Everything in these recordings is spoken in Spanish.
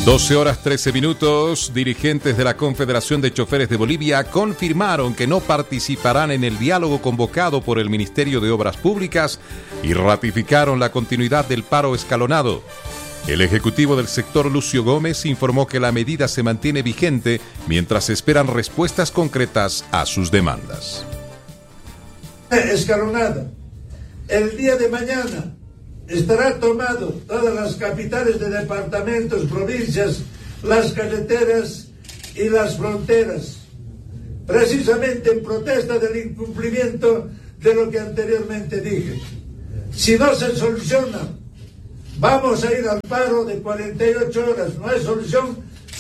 12 horas 13 minutos, dirigentes de la Confederación de Choferes de Bolivia confirmaron que no participarán en el diálogo convocado por el Ministerio de Obras Públicas y ratificaron la continuidad del paro escalonado. El ejecutivo del sector, Lucio Gómez, informó que la medida se mantiene vigente mientras esperan respuestas concretas a sus demandas. Escalonada. El día de mañana estará tomado todas las capitales de departamentos, provincias, las carreteras y las fronteras, precisamente en protesta del incumplimiento de lo que anteriormente dije. Si no se soluciona, vamos a ir al paro de 48 horas, no hay solución,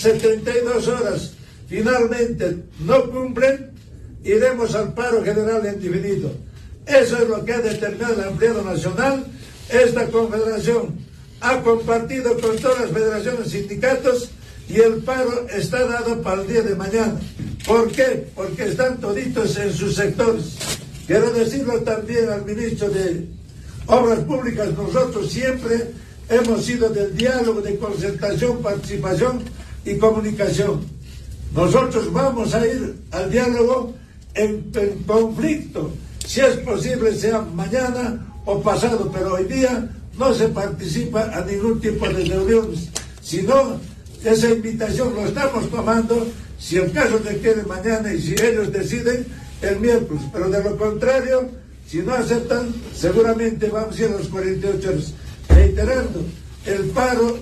72 horas. Finalmente no cumplen, iremos al paro general indefinido. Eso es lo que ha determinado el empleado nacional. Esta confederación ha compartido con todas las federaciones, sindicatos, y el paro está dado para el día de mañana. ¿Por qué? Porque están toditos en sus sectores. Quiero decirlo también al ministro de Obras Públicas, nosotros siempre hemos sido del diálogo, de concertación, participación y comunicación. Nosotros vamos a ir al diálogo en conflicto, si es posible sea mañana o pasado, pero hoy día no se participa a ningún tipo de reuniones, sino esa invitación lo estamos tomando, si el caso requiere mañana y si ellos deciden el miércoles, pero de lo contrario, si no aceptan, seguramente vamos a ir a los 48 horas. Reiterando, el paro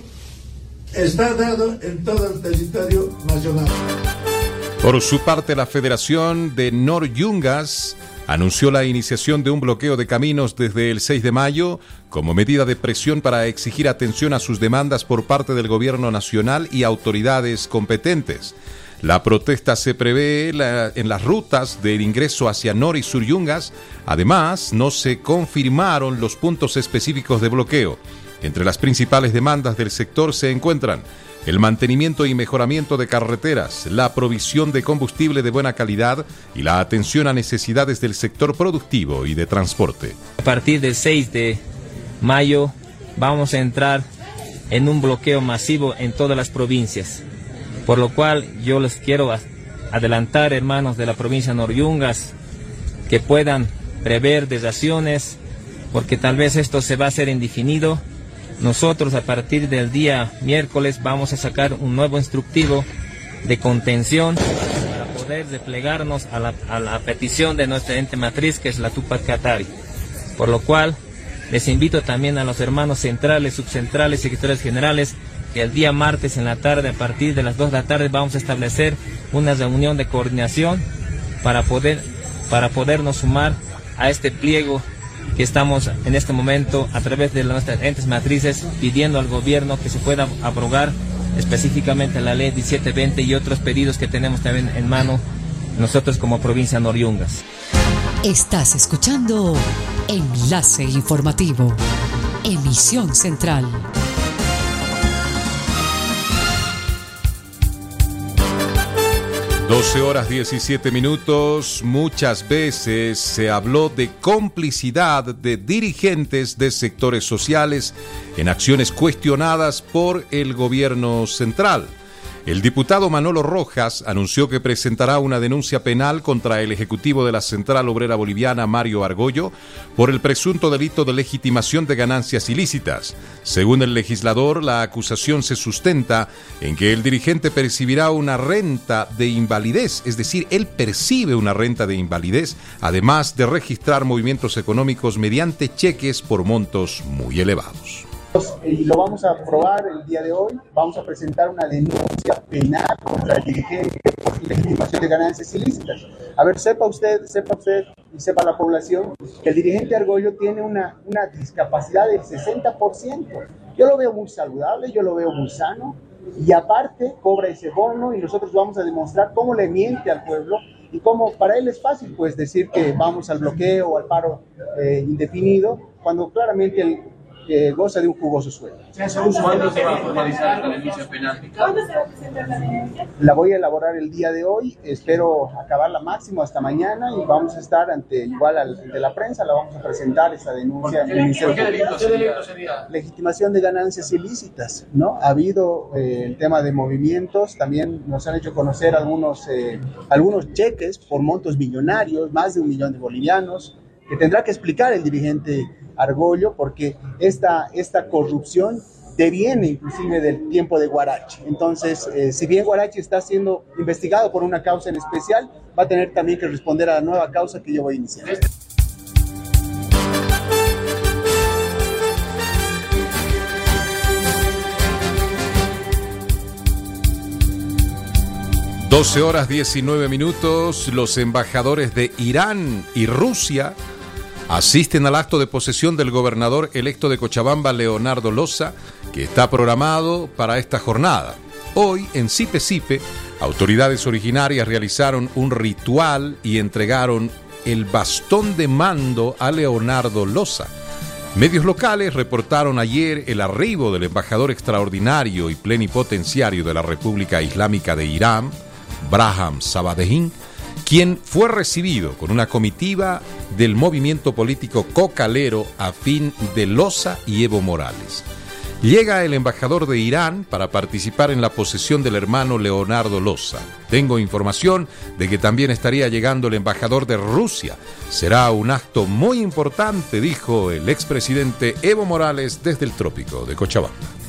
está dado en todo el territorio nacional. Por su parte, la Federación de Nor-Yungas anunció la iniciación de un bloqueo de caminos desde el 6 de mayo como medida de presión para exigir atención a sus demandas por parte del gobierno nacional y autoridades competentes. La protesta se prevé en las rutas del ingreso hacia Nor y Sur Yungas. Además, no se confirmaron los puntos específicos de bloqueo. Entre las principales demandas del sector se encuentran el mantenimiento y mejoramiento de carreteras, la provisión de combustible de buena calidad y la atención a necesidades del sector productivo y de transporte. A partir del 6 de mayo vamos a entrar en un bloqueo masivo en todas las provincias, por lo cual yo les quiero adelantar, hermanos de la provincia de Nor-Yungas, que puedan prever desacciones, porque tal vez esto se va a hacer indefinido. Nosotros a partir del día miércoles vamos a sacar un nuevo instructivo de contención para poder desplegarnos a la petición de nuestra ente matriz, que es la Tupac Katari. Por lo cual les invito también a los hermanos centrales, subcentrales, secretarios generales, que el día martes en la tarde, a partir de las 2 de la tarde, vamos a establecer una reunión de coordinación para podernos sumar a este pliego que estamos en este momento a través de nuestras entes matrices pidiendo al gobierno que se pueda abrogar específicamente la ley 1720 y otros pedidos que tenemos también en mano nosotros como provincia Nor-Yungas. Estás escuchando Enlace Informativo, emisión central. 12 horas 17 minutos, muchas veces se habló de complicidad de dirigentes de sectores sociales en acciones cuestionadas por el gobierno central. El diputado Manolo Rojas anunció que presentará una denuncia penal contra el ejecutivo de la Central Obrera Boliviana, Mario Argollo, por el presunto delito de legitimación de ganancias ilícitas. Según el legislador, la acusación se sustenta en que el dirigente percibirá una renta de invalidez, es decir, él percibe una renta de invalidez, además de registrar movimientos económicos mediante cheques por montos muy elevados. Y lo vamos a aprobar el día de hoy. Vamos a presentar una denuncia penal contra el dirigente por legitimación de ganancias ilícitas. A ver, sepa usted y sepa la población que el dirigente Argollo tiene una discapacidad del 60%. Yo lo veo muy saludable, yo lo veo muy sano, y aparte cobra ese bono, y nosotros vamos a demostrar cómo le miente al pueblo y cómo para él es fácil decir que vamos al bloqueo o al paro indefinido, cuando claramente goza de un jugoso sueldo. ¿Cuándo se va a formalizar esta denuncia penal? ¿Cuándo se va a presentar la denuncia? La voy a elaborar el día de hoy, espero acabarla máximo hasta mañana y vamos a estar ante la prensa, la vamos a presentar esta denuncia. ¿Qué delito sería? Legitimación de ganancias ilícitas, ¿no? Ha habido el tema de movimientos, también nos han hecho conocer algunos cheques por montos millonarios, más de 1 millón de bolivianos, que tendrá que explicar el dirigente Argollo, porque esta corrupción deviene inclusive del tiempo de Huarache. Entonces, si bien Huarache está siendo investigado por una causa en especial, va a tener también que responder a la nueva causa que yo voy a iniciar. 12:19. Los embajadores de Irán y Rusia asisten al acto de posesión del gobernador electo de Cochabamba, Leonardo Loza, que está programado para esta jornada. Hoy, en Sipe, autoridades originarias realizaron un ritual y entregaron el bastón de mando a Leonardo Loza. Medios locales reportaron ayer el arribo del embajador extraordinario y plenipotenciario de la República Islámica de Irán, Braham Sabadehin, quien fue recibido con una comitiva del movimiento político cocalero afín de Loza y Evo Morales. Llega el embajador de Irán para participar en la posesión del hermano Leonardo Loza. Tengo información de que también estaría llegando el embajador de Rusia. Será un acto muy importante, dijo el expresidente Evo Morales desde el trópico de Cochabamba.